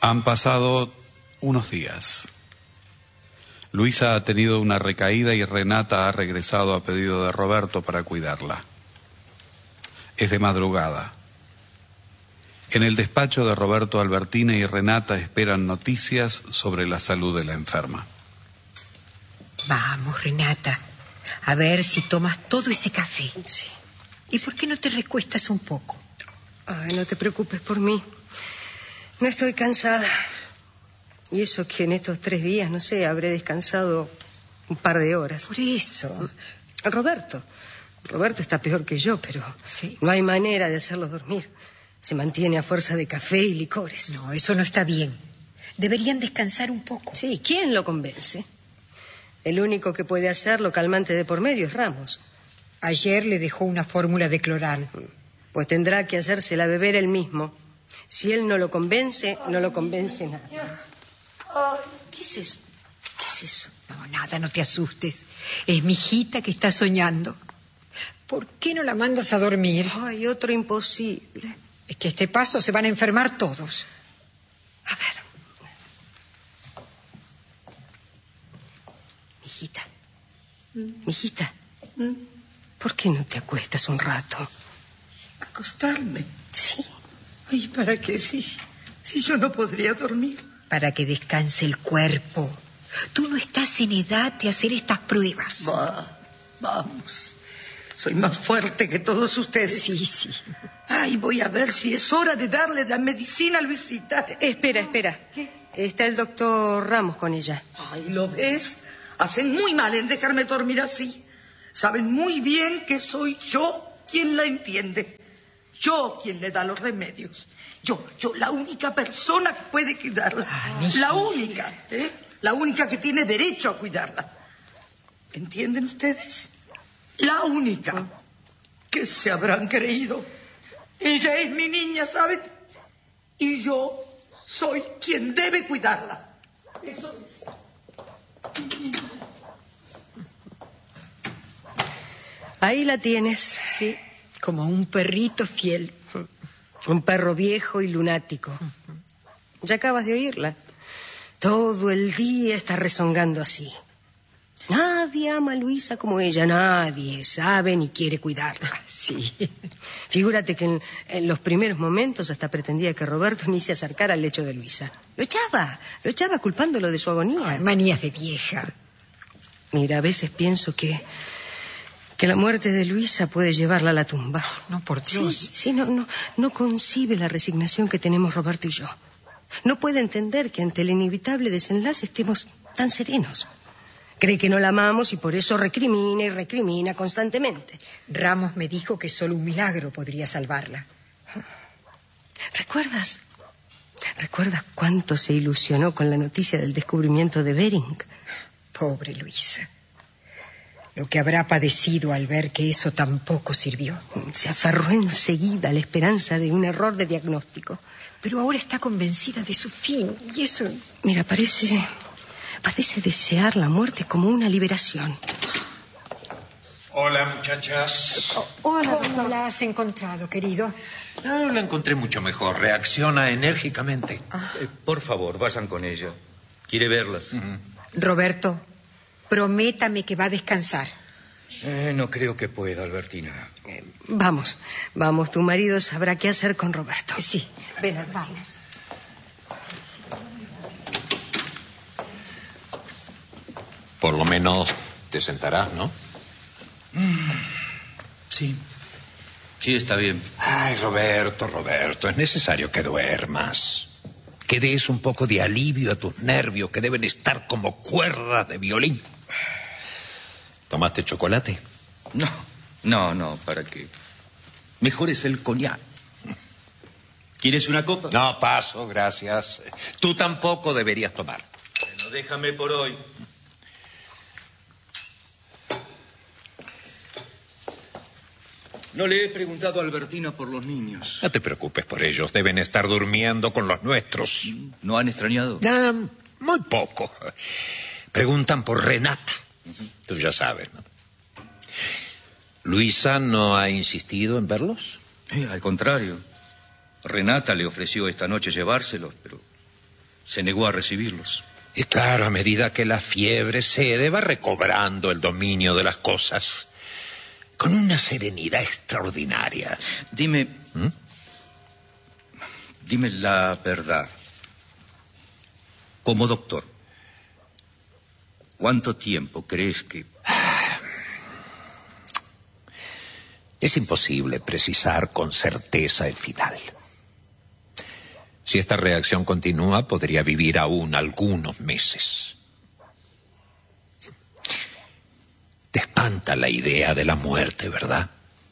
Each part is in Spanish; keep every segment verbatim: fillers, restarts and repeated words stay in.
Han pasado unos días. Luisa ha tenido una recaída y Renata ha regresado a pedido de Roberto para cuidarla. Es de madrugada. En el despacho de Roberto, Albertina y Renata esperan noticias sobre la salud de la enferma. Vamos, Renata, a ver si tomas todo ese café. Sí. ¿Y por qué no te recuestas un poco? Ay, no te preocupes por mí. No estoy cansada. Y eso que en estos tres días, no sé, habré descansado un par de horas. Por eso. Roberto. Roberto está peor que yo, pero ¿sí? No hay manera de hacerlo dormir. Se mantiene a fuerza de café y licores. No, eso no está bien. Deberían descansar un poco. Sí, ¿quién lo convence? El único que puede hacerlo calmante de por medio es Ramos. Ayer le dejó una fórmula de cloral. Pues tendrá que hacérsela beber él mismo. Si él no lo convence, no lo convence nadie. ¿Qué es eso? ¿Qué es eso? No, nada, no te asustes. Es mi hijita que está soñando. ¿Por qué no la mandas a dormir? Ay, otro imposible. Es que a este paso se van a enfermar todos. A ver. Mijita. Mijita. ¿Por qué no te acuestas un rato? ¿Acostarme? Sí. Ay, ¿para qué? Si, si yo no podría dormir. Para que descanse el cuerpo. Tú no estás en edad de hacer estas pruebas. Va, vamos. Soy más fuerte que todos ustedes. Sí, sí. Ay, voy a ver si es hora de darle la medicina a Luisita. Espera, espera. ¿Qué? Está el doctor Ramos con ella. Ay, ¿lo ves? Hacen muy mal en dejarme dormir así. Saben muy bien que soy yo quien la entiende. Yo quien le da los remedios. Yo, yo, la única persona que puede cuidarla. Ay, la única, ¿eh? La única que tiene derecho a cuidarla. ¿Entienden ustedes? La única. ¿Qué se habrán creído? Ella es mi niña, ¿saben? Y yo soy quien debe cuidarla. Eso es. Ahí la tienes. Sí, como un perrito fiel. Un perro viejo y lunático. Ya acabas de oírla. Todo el día está rezongando así. Nadie ama a Luisa como ella. Nadie sabe ni quiere cuidarla. Sí. Figúrate que en, en los primeros momentos hasta pretendía que Roberto ni se acercara al lecho de Luisa. Lo echaba, lo echaba culpándolo de su agonía. Ay, manías de vieja. Mira, a veces pienso que... que la muerte de Luisa puede llevarla a la tumba. No, por Dios. Sí, sí, no, no, no concibe la resignación que tenemos Roberto y yo. No puede entender que ante el inevitable desenlace estemos tan serenos. Cree que no la amamos y por eso recrimina y recrimina constantemente. Ramos me dijo que solo un milagro podría salvarla. ¿Recuerdas? ¿Recuerdas cuánto se ilusionó con la noticia del descubrimiento de Bering? Pobre Luisa. Lo que habrá padecido al ver que eso tampoco sirvió. Se aferró enseguida a la esperanza de un error de diagnóstico. Pero ahora está convencida de su fin, y eso... Mira, parece... parece desear la muerte como una liberación. Hola, muchachas. Oh, hola, ¿cómo la has encontrado, querido? No, la encontré mucho mejor. Reacciona enérgicamente. Ah. Eh, por favor, vayan con ella. Quiere verlas. Uh-huh. Roberto, prométame que va a descansar. Eh, no creo que pueda, Albertina. Eh, vamos, vamos, tu marido sabrá qué hacer con Roberto. Sí, ven, vamos. Por lo menos te sentarás, ¿no? Mm, sí. Sí, está bien. Ay, Roberto, Roberto, es necesario que duermas. Que des un poco de alivio a tus nervios, que deben estar como cuerdas de violín. ¿Tomaste chocolate? No, no, no, ¿para qué? Mejor es el coñac. ¿Quieres una copa? No, paso, gracias. Tú tampoco deberías tomar. Bueno, déjame por hoy. No le he preguntado a Albertina por los niños. No te preocupes por ellos, deben estar durmiendo con los nuestros. ¿No han extrañado? Ah, muy poco. Preguntan por Renata. Uh-huh. Tú ya sabes, ¿no? ¿Luisa no ha insistido en verlos? Eh, al contrario. Renata le ofreció esta noche llevárselos, pero se negó a recibirlos. Y claro, a medida que la fiebre cede, va recobrando el dominio de las cosas con una serenidad extraordinaria. Dime, ¿Mm? dime la verdad. Como doctor, ¿cuánto tiempo crees que...? Es imposible precisar con certeza el final. Si esta reacción continúa, podría vivir aún algunos meses. Te espanta la idea de la muerte, ¿verdad?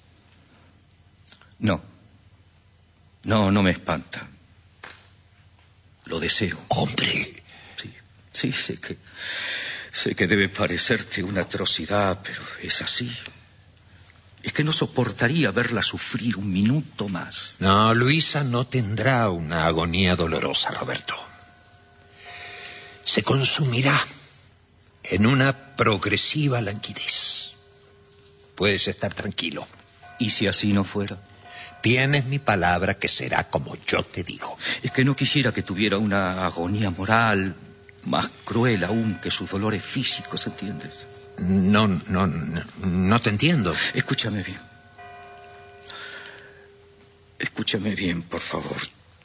No. No, no me espanta. Lo deseo. Hombre. Sí, sí, sé que... Sé que debe parecerte una atrocidad, pero es así. Es que no soportaría verla sufrir un minuto más. No, Luisa no tendrá una agonía dolorosa, Roberto. Se consumirá en una progresiva languidez. Puedes estar tranquilo. ¿Y si así no fuera? Tienes mi palabra que será como yo te digo. Es que no quisiera que tuviera una agonía moral más cruel aún que sus dolores físicos, ¿entiendes? No, no, no, no te entiendo. Escúchame bien. Escúchame bien, por favor.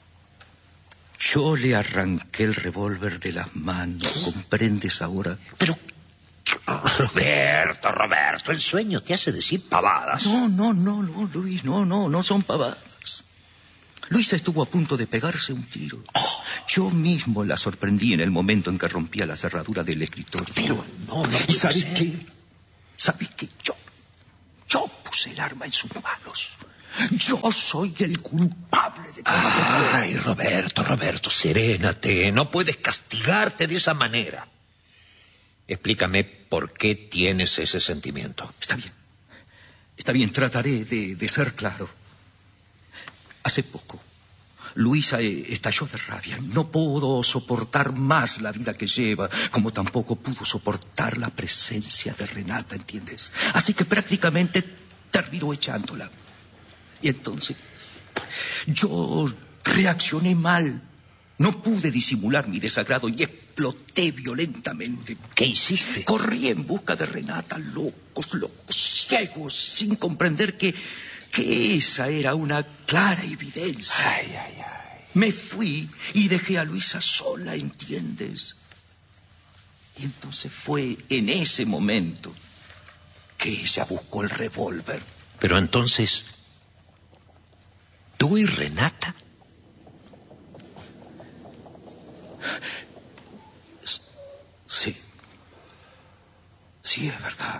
Yo le arranqué el revólver de las manos, ¿comprendes ahora? Pero, Roberto, Roberto, el sueño te hace decir pavadas. No, no, no, no, Luis, no, no, no son pavadas. Luisa estuvo a punto de pegarse un tiro. Oh. Yo mismo la sorprendí en el momento en que rompía la cerradura del escritorio. Pero no, no ¿Y sabes qué? ¿Sabes qué? Yo, yo puse el arma en sus manos. Yo soy el culpable de... Ay, Roberto, Roberto, serénate. No puedes castigarte de esa manera. Explícame por qué tienes ese sentimiento. Está bien. Está bien, trataré de, de ser claro. Hace poco, Luisa estalló de rabia. No pudo soportar más la vida que lleva, como tampoco pudo soportar la presencia de Renata, ¿entiendes? Así que prácticamente terminó echándola. Y entonces, yo reaccioné mal. No pude disimular mi desagrado y exploté violentamente. ¿Qué hiciste? Corrí en busca de Renata, locos, locos, ciegos, sin comprender que... que esa era una clara evidencia. Ay, ay, ay. Me fui y dejé a Luisa sola, ¿entiendes? Y entonces fue en ese momento que ella buscó el revólver. Pero entonces, ¿tú y Renata? Sí. Sí, es verdad.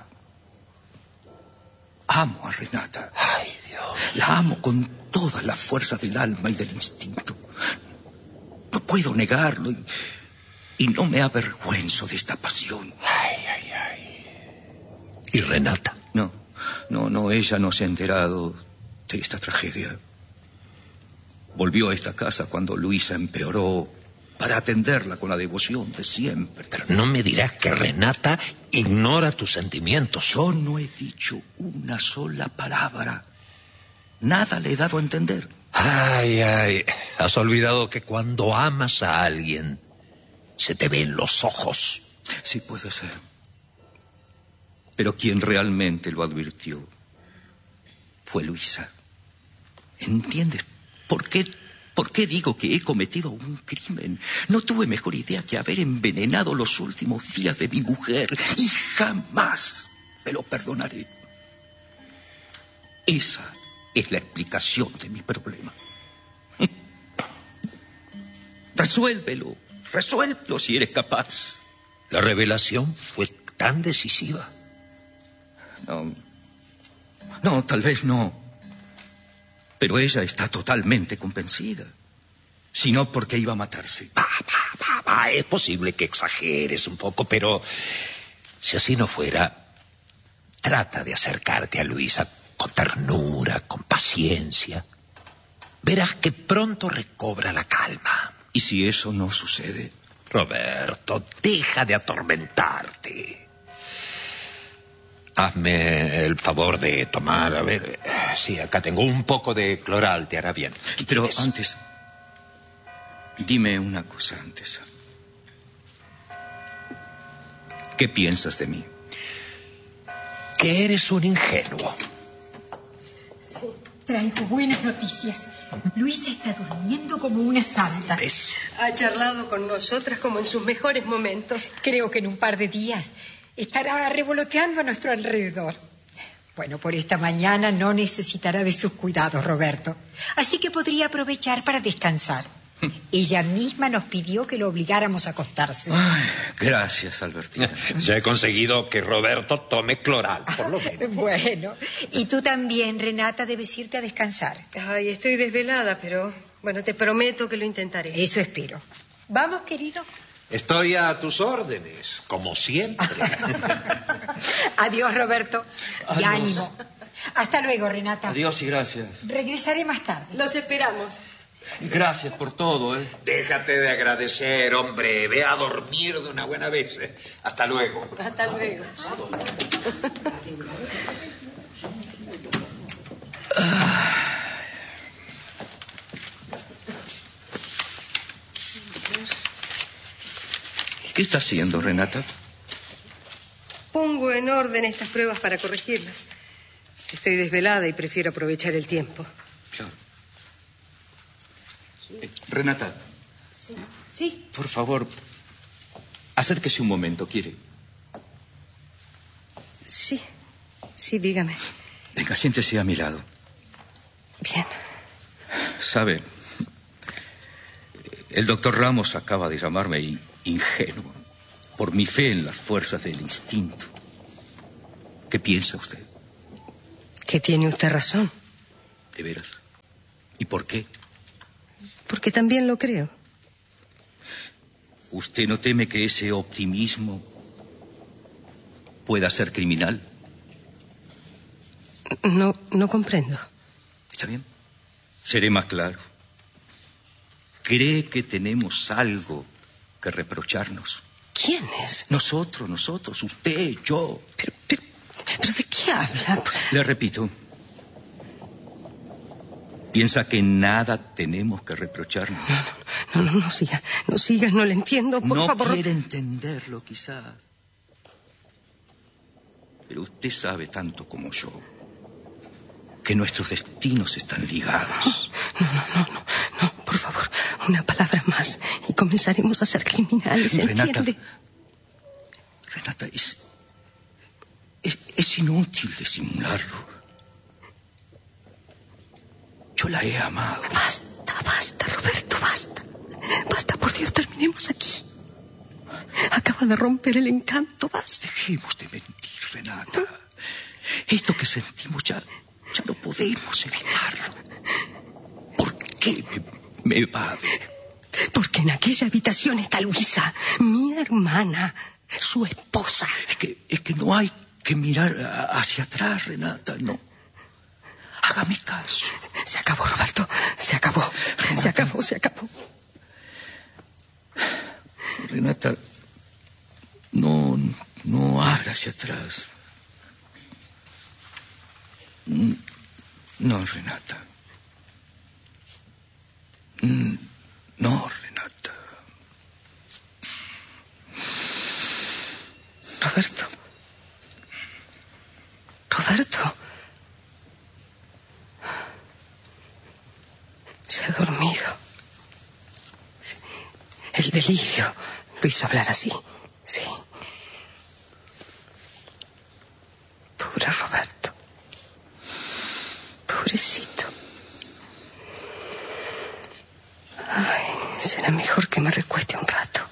Amo a Renata. Ay, Dios. La amo con todas las fuerzas del alma y del instinto. No puedo negarlo y, y no me avergüenzo de esta pasión. Ay, ay, ay. ¿Y Renata? No, no, no, ella no se ha enterado de esta tragedia. Volvió a esta casa cuando Luisa empeoró para atenderla con la devoción de siempre. Pero no me dirás que Renata ignora tus sentimientos. Yo no he dicho una sola palabra. Nada le he dado a entender. Ay, ay. Has olvidado que cuando amas a alguien, se te ven los ojos. Sí, puede ser. Pero quien realmente lo advirtió fue Luisa. ¿Entiendes? ¿Por qué? ¿Por qué digo que he cometido un crimen? No tuve mejor idea que haber envenenado los últimos días de mi mujer y jamás me lo perdonaré. Esa es la explicación de mi problema. Resuélvelo, resuélvelo si eres capaz. La revelación fue tan decisiva. No, no, tal vez no. Pero ella está totalmente convencida. Si no, ¿por qué iba a matarse? Va, va, va, va. Es posible que exageres un poco, pero si así no fuera, trata de acercarte a Luisa con ternura, con paciencia. Verás que pronto recobra la calma. ¿Y si eso no sucede? Roberto, deja de atormentarte. Hazme el favor de tomar, a ver... Sí, acá tengo un poco de cloral, te hará bien. Pero antes... Dime una cosa antes. ¿Qué piensas de mí? Que eres un ingenuo. Sí. Traigo buenas noticias. Luisa está durmiendo como una santa. ¿Ves? Ha charlado con nosotras como en sus mejores momentos. Creo que en un par de días estará revoloteando a nuestro alrededor. Bueno, por esta mañana no necesitará de sus cuidados, Roberto. Así que podría aprovechar para descansar. Ella misma nos pidió que lo obligáramos a acostarse. Ay, gracias, Albertina. Ya he conseguido que Roberto tome cloral, por lo menos. Bueno, y tú también, Renata, debes irte a descansar. Ay, estoy desvelada, pero bueno, te prometo que lo intentaré. Eso espero. Vamos, querido. Estoy a tus órdenes, como siempre. Adiós, Roberto. Y Adiós. ánimo. Hasta luego, Renata. Adiós y gracias. Regresaré más tarde. Los esperamos. Gracias por todo, ¿eh? Déjate de agradecer, hombre. Ve a dormir de una buena vez. ¿eh? Hasta luego. Hasta luego. ¿Qué está haciendo, Renata? Pongo en orden estas pruebas para corregirlas. Estoy desvelada y prefiero aprovechar el tiempo. Claro. Eh, Renata, Sí. Sí. por favor, acérquese un momento, ¿quiere? Sí. Sí, dígame. Venga, siéntese a mi lado. Bien. Sabe, el doctor Ramos acaba de llamarme in- ingenuo por mi fe en las fuerzas del instinto. ¿Qué piensa usted? Que tiene usted razón. ¿De veras? ¿Y por qué? Porque también lo creo. ¿Usted no teme que ese optimismo pueda ser criminal? No, no comprendo. ¿Está bien? Seré más claro. ¿Cree que tenemos algo que reprocharnos? ¿Quién es? Nosotros, nosotros, usted, yo. Pero, pero, pero ¿de qué habla? Le repito. ¿Piensa que nada tenemos que reprocharnos? No, no, no, no siga. No sigas, no le entiendo, por no favor. quiere entenderlo, quizás. Pero usted sabe tanto como yo que nuestros destinos están ligados. No, no, no, no, no, por favor, una palabra más y comenzaremos a ser criminales, Renata, ¿entiende? Renata, es, es, es inútil disimularlo. Yo la he amado. Basta, basta, Roberto, basta. Basta, por Dios, terminemos aquí. Acaba de romper el encanto, basta. Dejemos de mentir, Renata. Esto que sentimos ya, ya no podemos evitarlo. ¿Por qué me, me evade? Porque en aquella habitación está Luisa, mi hermana, su esposa. Es que, es que no hay que mirar hacia atrás, Renata, no. Hágame caso. Se acabó, Roberto, se acabó. Renata. Se acabó, se acabó. Renata, no, no haga hacia atrás. No, Renata. No, Renata. Roberto. Roberto. Se ha dormido. Sí. El delirio lo hizo hablar así. Sí. Pobre Roberto. Pobrecito. Ay, será mejor que me recueste un rato.